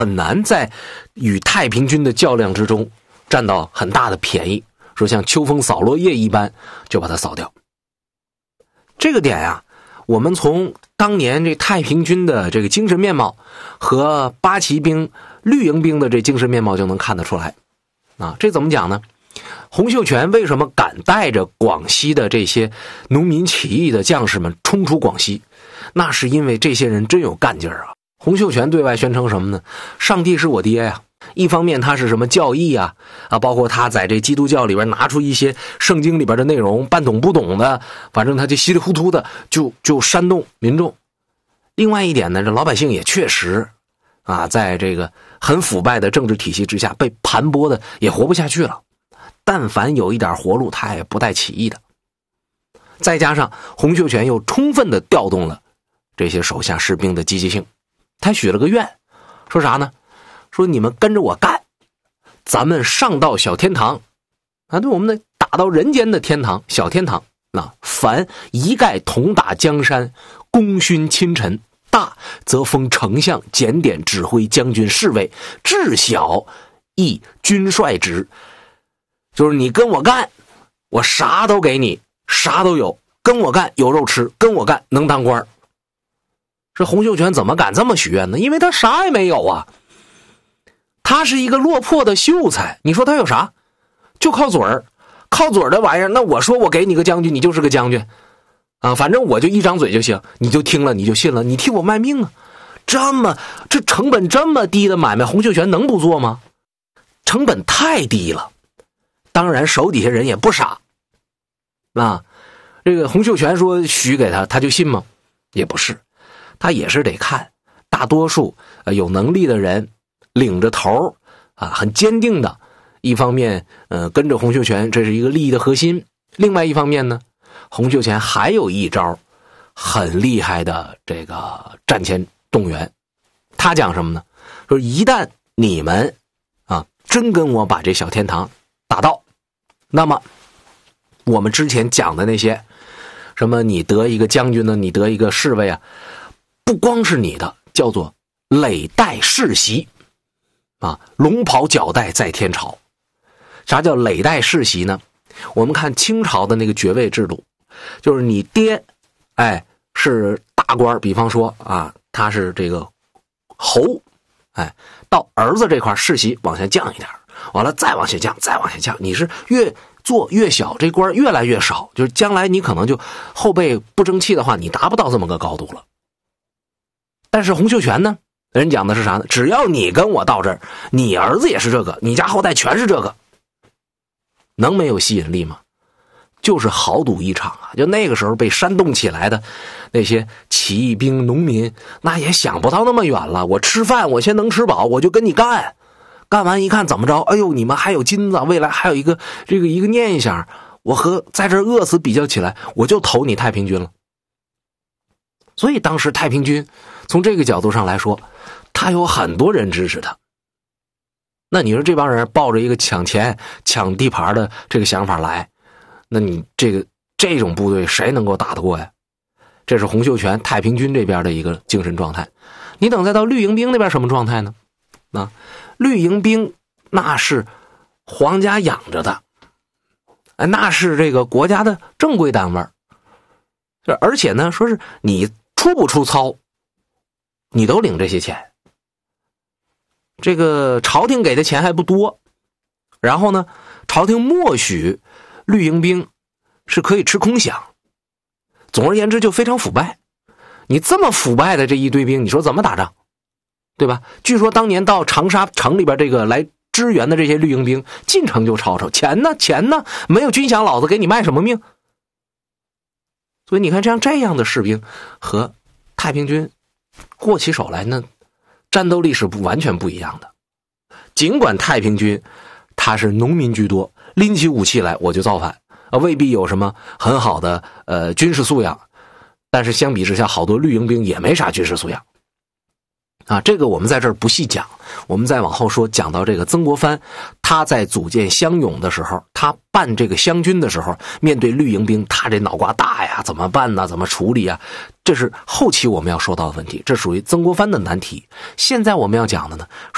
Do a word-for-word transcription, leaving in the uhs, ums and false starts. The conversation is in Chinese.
很难在与太平军的较量之中占到很大的便宜，说像秋风扫落叶一般就把它扫掉。这个点呀、啊，我们从当年这太平军的这个精神面貌和八旗兵、绿营兵的这精神面貌就能看得出来啊。这怎么讲呢？洪秀全为什么敢带着广西的这些农民起义的将士们冲出广西？那是因为这些人真有干劲儿啊！洪秀全对外宣称什么呢？上帝是我爹呀！一方面他是什么教义啊啊，包括他在这基督教里边拿出一些圣经里边的内容，半懂不懂的，反正他就稀里糊涂的就就煽动民众。另外一点呢，这老百姓也确实啊，在这个很腐败的政治体系之下被盘剥的也活不下去了。但凡有一点活路，他也不带起义的。再加上洪秀全又充分的调动了这些手下士兵的积极性，他许了个愿，说啥呢？说你们跟着我干，咱们上到小天堂啊，对，我们得打到人间的天堂，小天堂。那凡一概同打江山，功勋亲臣，大则封丞相、检点、指挥将军、侍卫，至小亦军帅职。就是你跟我干，我啥都给你，啥都有，跟我干有肉吃，跟我干能当官。这洪秀全怎么敢这么许愿呢？因为他啥也没有啊，他是一个落魄的秀才，你说他有啥？就靠嘴儿，靠嘴儿的玩意儿。那我说我给你个将军，你就是个将军啊，反正我就一张嘴就行，你就听了，你就信了，你替我卖命啊！这么这成本这么低的买卖，洪秀全能不做吗？成本太低了。当然手底下人也不傻啊，这个洪秀全说许给他，他就信吗？也不是，他也是得看大多数、呃、有能力的人领着头啊，很坚定的。一方面呃跟着洪秀全，这是一个利益的核心。另外一方面呢，洪秀全还有一招很厉害的这个战前动员。他讲什么呢？说一旦你们啊真跟我把这小天堂打到，那么我们之前讲的那些什么你得一个将军呢，你得一个侍卫啊，不光是你的，叫做累代世袭啊，龙袍脚带在天朝。啥叫累代世袭呢？我们看清朝的那个爵位制度，就是你爹哎是大官，比方说啊他是这个侯，哎到儿子这块世袭往下降一点，完了再往下降，再往下降，你是越做越小，这官越来越少，就是将来你可能就后辈不争气的话，你达不到这么个高度了。但是洪秀全呢，人讲的是啥呢？只要你跟我到这儿，你儿子也是这个，你家后代全是这个，能没有吸引力吗？就是豪赌一场啊！就那个时候被煽动起来的那些起义兵、农民，那也想不到那么远了。我吃饭，我先能吃饱，我就跟你干。干完一看怎么着？哎呦，你们还有金子，未来还有一个这个一个念想，我和在这儿饿死比较起来，我就投你太平军了。所以当时太平军从这个角度上来说，他有很多人支持他。那你说这帮人抱着一个抢钱、抢地盘的这个想法来，那你这个这种部队谁能够打得过呀？这是洪秀全太平军这边的一个精神状态。你等再到绿营兵那边什么状态呢？啊，绿营兵那是皇家养着的，那是这个国家的正规单位，而且呢，说是你出不出操，你都领这些钱。这个朝廷给的钱还不多，然后呢，朝廷默许绿营兵是可以吃空饷。总而言之，就非常腐败。你这么腐败的这一堆兵，你说怎么打仗？对吧？据说当年到长沙城里边这个来支援的这些绿营兵，进城就吵吵，钱呢？钱呢？没有军饷，老子给你卖什么命？所以你看，这样这样的士兵和太平军过起手来呢，战斗力是不完全不一样的。尽管太平军他是农民居多，拎起武器来我就造反，啊，未必有什么很好的呃军事素养，但是相比之下，好多绿营兵也没啥军事素养。啊，这个我们在这儿不细讲，我们再往后说，讲到这个曾国藩，他在组建乡勇的时候，他办这个湘军的时候，面对绿营兵，他这脑瓜大呀，怎么办呢？怎么处理啊？这是后期我们要说到的问题，这属于曾国藩的难题。现在我们要讲的呢，